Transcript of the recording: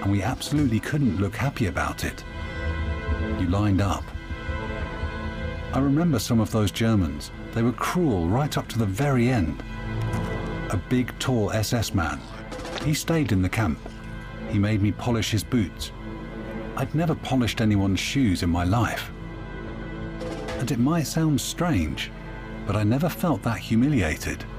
and we absolutely couldn't look happy about it. You lined up. I remember some of those Germans. They were cruel right up to the very end. A big, tall SS man. He stayed in the camp. He made me polish his boots. I'd never polished anyone's shoes in my life. And it might sound strange, but I never felt that humiliated.